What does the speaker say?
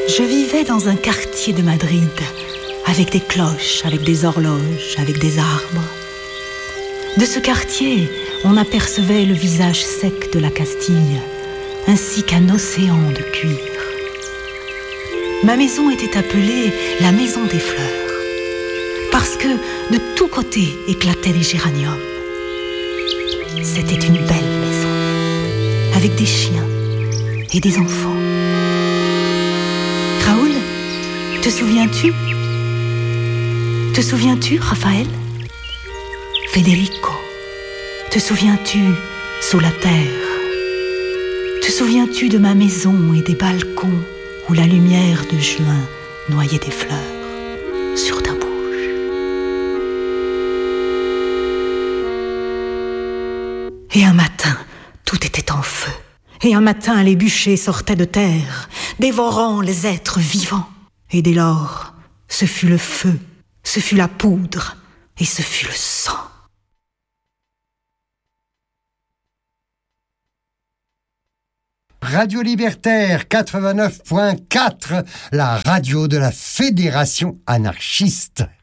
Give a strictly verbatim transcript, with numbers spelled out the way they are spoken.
Je vivais dans un quartier de Madrid, avec des cloches, avec des horloges, avec des arbres. De ce quartier, on apercevait le visage sec de la Castille, ainsi qu'un océan de cuir. Ma maison était appelée la maison des fleurs, parce que de tous côtés éclataient les géraniums. C'était une belle maison, avec des chiens et des enfants. Raoul, te souviens-tu ? Te souviens-tu, Raphaël ? Federico, te souviens-tu, sous la terre ? Te souviens-tu de ma maison et des balcons où la lumière de juin noyait des fleurs sur ta bouche ? Et un matin, tout était en feu. Et un matin, les bûchers sortaient de terre, dévorant les êtres vivants. Et dès lors, ce fut le feu, ce fut la poudre, et ce fut le sang. Radio Libertaire quatre-vingt-neuf point quatre, la radio de la Fédération anarchiste.